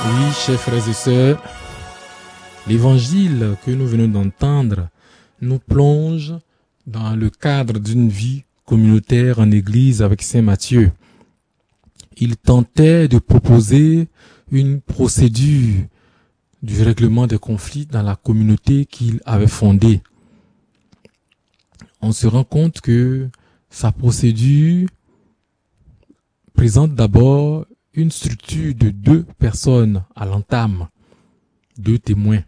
Oui, chers frères et sœurs, l'évangile que nous venons d'entendre nous plonge dans le cadre d'une vie communautaire en église avec Saint Matthieu. Il tentait de proposer une procédure du règlement des conflits dans la communauté qu'il avait fondée. On se rend compte que sa procédure présente d'abord une structure de 2 personnes à l'entame, 2 témoins.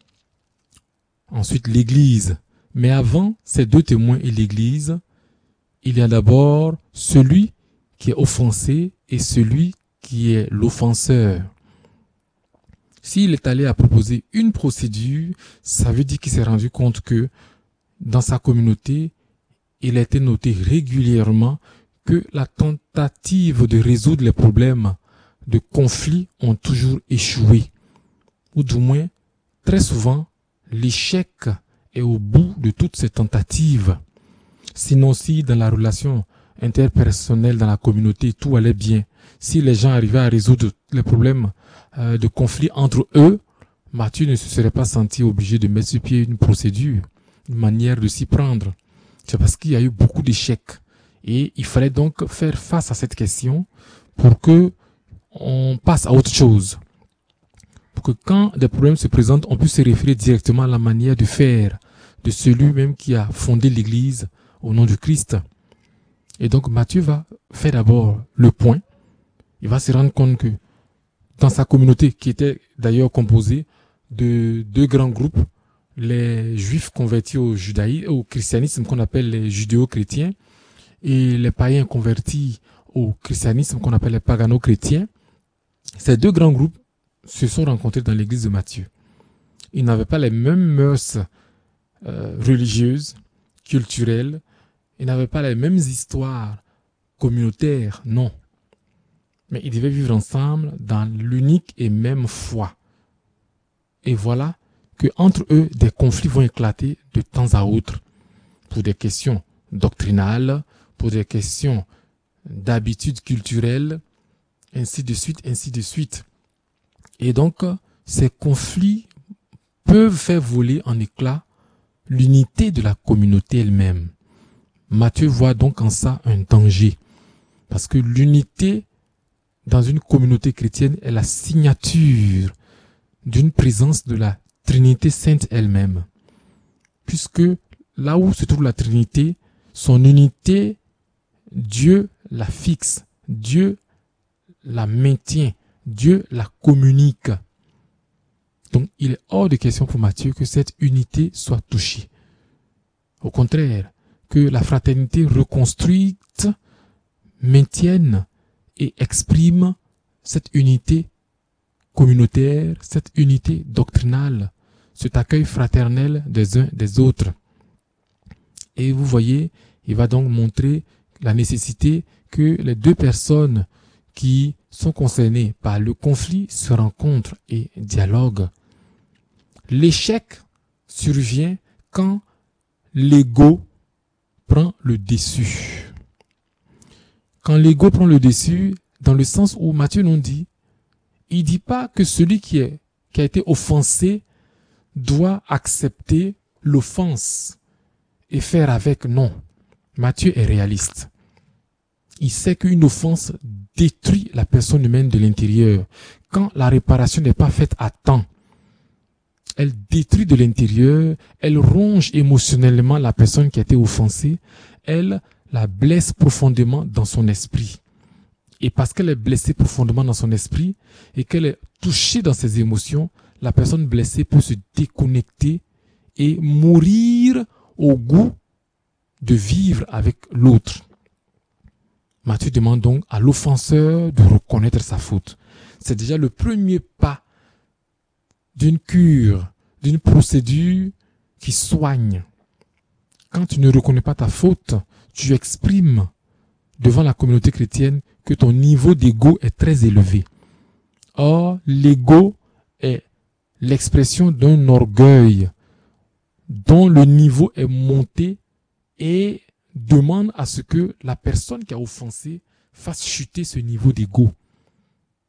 Ensuite, l'Église. Mais avant ces 2 témoins et l'Église, il y a d'abord celui qui est offensé et celui qui est l'offenseur. S'il est allé à proposer une procédure, ça veut dire qu'il s'est rendu compte que dans sa communauté, il a été noté régulièrement que la tentative de résoudre les problèmes de conflit ont toujours échoué. Ou du moins, très souvent, l'échec est au bout de toutes ces tentatives. Sinon, si dans la relation interpersonnelle dans la communauté, tout allait bien, si les gens arrivaient à résoudre les problèmes de conflit entre eux, Matthieu ne se serait pas senti obligé de mettre sur pied une procédure, une manière de s'y prendre. C'est parce qu'il y a eu beaucoup d'échecs. Et il fallait donc faire face à cette question pour que on passe à autre chose. Pour que quand des problèmes se présentent, on puisse se référer directement à la manière de faire de celui même qui a fondé l'Église au nom du Christ. Et donc Matthieu va faire d'abord le point. Il va se rendre compte que dans sa communauté, qui était d'ailleurs composée de 2 grands groupes, les Juifs convertis au christianisme qu'on appelle les judéo-chrétiens, et les païens convertis au christianisme qu'on appelle les pagano-chrétiens, ces 2 grands groupes se sont rencontrés dans l'église de Matthieu. Ils n'avaient pas les mêmes mœurs religieuses, culturelles, ils n'avaient pas les mêmes histoires communautaires, non. Mais ils devaient vivre ensemble dans l'unique et même foi. Et voilà que entre eux, des conflits vont éclater de temps à autre pour des questions doctrinales, pour des questions d'habitudes culturelles, ainsi de suite, ainsi de suite. Et donc, ces conflits peuvent faire voler en éclats l'unité de la communauté elle-même. Matthieu voit donc en ça un danger, parce que l'unité dans une communauté chrétienne est la signature d'une présence de la Trinité sainte elle-même. Puisque là où se trouve la Trinité, son unité, Dieu la fixe, Dieu la maintient, Dieu la communique. Donc il est hors de question pour Matthieu que cette unité soit touchée. Au contraire, que la fraternité reconstruite maintienne et exprime cette unité communautaire, cette unité doctrinale, cet accueil fraternel des uns des autres. Et vous voyez, il va donc montrer la nécessité que les 2 personnes qui sont concernées par le conflit se rencontrent et dialoguent. L'échec survient quand l'ego prend le dessus. Quand l'ego prend le dessus, dans le sens où Matthieu nous dit, il dit pas que celui qui a été offensé doit accepter l'offense et faire avec. Non. Matthieu est réaliste. Il sait qu'une offense détruit la personne humaine de l'intérieur. Quand la réparation n'est pas faite à temps, elle détruit de l'intérieur, elle ronge émotionnellement la personne qui a été offensée, elle la blesse profondément dans son esprit. Et parce qu'elle est blessée profondément dans son esprit et qu'elle est touchée dans ses émotions, la personne blessée peut se déconnecter et mourir au goût de vivre avec l'autre. Matthieu demande donc à l'offenseur de reconnaître sa faute. C'est déjà le premier pas d'une cure, d'une procédure qui soigne. Quand tu ne reconnais pas ta faute, tu exprimes devant la communauté chrétienne que ton niveau d'ego est très élevé. Or, l'ego est l'expression d'un orgueil dont le niveau est monté et demande à ce que la personne qui a offensé fasse chuter ce niveau d'ego.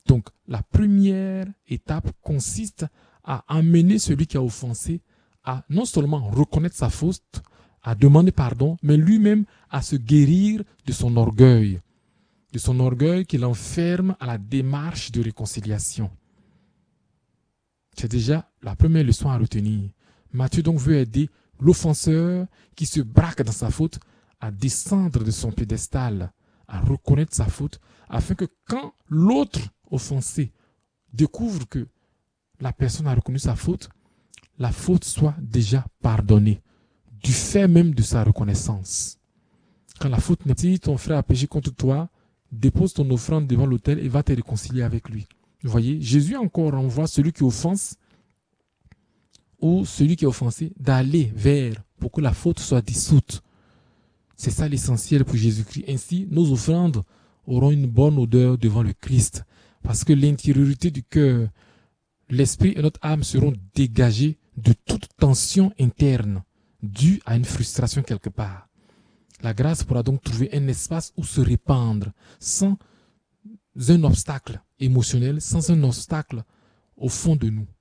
Donc, la première étape consiste à amener celui qui a offensé à non seulement reconnaître sa faute, à demander pardon, mais lui-même à se guérir de son orgueil qui l'enferme à la démarche de réconciliation. C'est déjà la première leçon à retenir. Matthieu donc veut aider l'offenseur qui se braque dans sa faute à descendre de son piédestal, à reconnaître sa faute, afin que quand l'autre offensé découvre que la personne a reconnu sa faute, la faute soit déjà pardonnée, du fait même de sa reconnaissance. Quand la faute n'est pas, si ton frère a péché contre toi, dépose ton offrande devant l'autel et va te réconcilier avec lui. Vous voyez, Jésus encore renvoie celui qui offense ou celui qui est offensé d'aller vers pour que la faute soit dissoute. C'est ça l'essentiel pour Jésus-Christ. Ainsi, nos offrandes auront une bonne odeur devant le Christ parce que l'intériorité du cœur, l'esprit et notre âme seront dégagés de toute tension interne due à une frustration quelque part. La grâce pourra donc trouver un espace où se répandre sans un obstacle émotionnel, sans un obstacle au fond de nous.